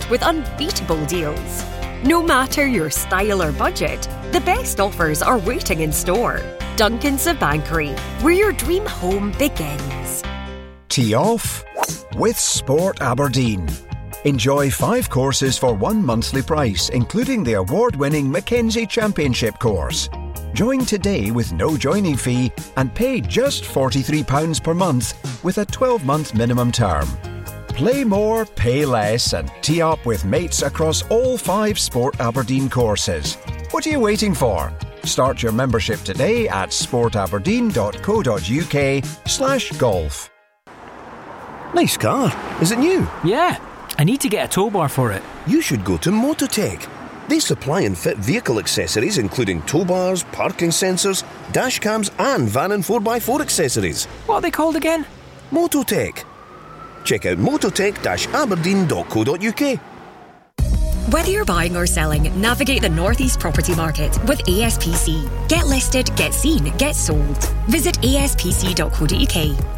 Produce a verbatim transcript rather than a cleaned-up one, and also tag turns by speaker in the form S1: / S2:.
S1: market with unbeatable deals. No matter your style or budget, the best offers are waiting in store. Duncan's of Banchory, where your dream home begins.
S2: Tee off with Sport Aberdeen. Enjoy five courses for one monthly price, including the award-winning Mackenzie Championship course. Join today with no joining fee and pay just forty-three pounds per month with a twelve-month minimum term. Play more, pay less and tee up with mates across all five Sport Aberdeen courses. What are you waiting for? Start your membership today at sportaberdeen.co.uk slash golf.
S3: Nice car. Is it new?
S4: Yeah. I need to get a tow bar for it.
S3: You should go to Mototech. They supply and fit vehicle accessories including tow bars, parking sensors, dash cams and van and four by four accessories.
S4: What are they called again?
S3: Mototech. Check out mototech dash aberdeen dot co dot uk.
S1: Whether you're buying or selling, navigate the Northeast property market with A S P C. Get listed, get seen, get sold. Visit A S P C dot co dot uk.